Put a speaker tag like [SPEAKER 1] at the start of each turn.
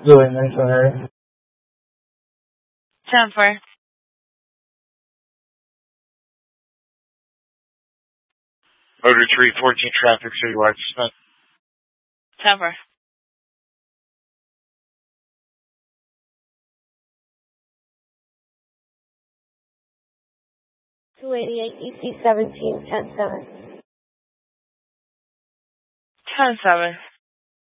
[SPEAKER 1] Really nice on her.
[SPEAKER 2] 10-4.
[SPEAKER 3] Motor 314 traffic citywide suspend.
[SPEAKER 2] 10-4.
[SPEAKER 4] EC 17, 10-7.
[SPEAKER 2] 10-7.